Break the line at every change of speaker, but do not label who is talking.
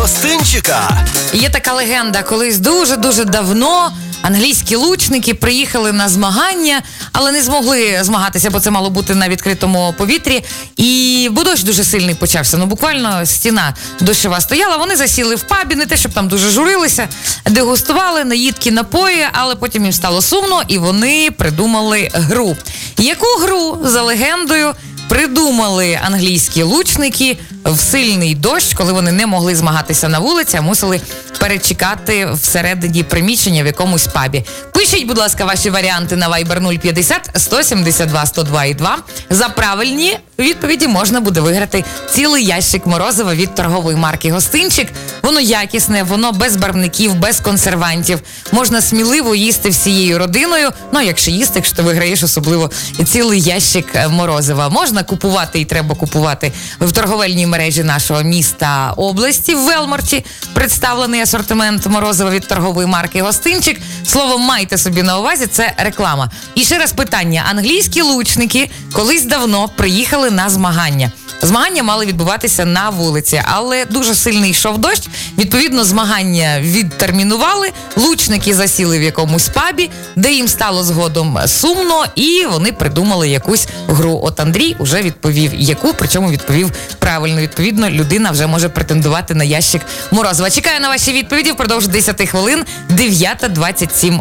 гостинчика.
Є така легенда, колись дуже-дуже давно англійські лучники приїхали на змагання, але не змогли змагатися, бо це мало бути на відкритому повітрі. Бо дощ дуже сильний почався. Буквально стіна дощова стояла. Вони засіли в пабі, не те, щоб там дуже журилися, дегустували наїдки, напої, але потім їм стало сумно, і вони придумали гру. Яку гру, за легендою, придумали англійські лучники в сильний дощ, коли вони не могли змагатися на вулиці, а мусили перечекати всередині приміщення в якомусь пабі. Пишіть, будь ласка, ваші варіанти на Viber 050 172 102 і 2. За правильні відповіді можна буде виграти цілий ящик морозива від торгової марки «Гостинчик». Воно якісне, воно без барвників, без консервантів. Можна сміливо їсти всією родиною. Якщо їсти, якщо ти виграєш особливо цілий ящик морозива. Можна купувати і треба купувати в торговельній мережі нашого міста області. В Велморті представлений асортимент морозива від торгової марки «Гостинчик». Слово «майте собі на увазі» – це реклама. І ще раз питання. Англійські лучники колись давно приїхали на змагання. Змагання мали відбуватися на вулиці, але дуже сильний йшов дощ. Відповідно, змагання відтермінували, лучники засіли в якомусь пабі, де їм стало згодом сумно, і вони придумали якусь гру. От Андрій уже відповів, яку, причому відповів правильно. Відповідно, людина вже може претендувати на ящик морозива. Чекаю на ваші відповіді впродовж 10 хвилин, 9:27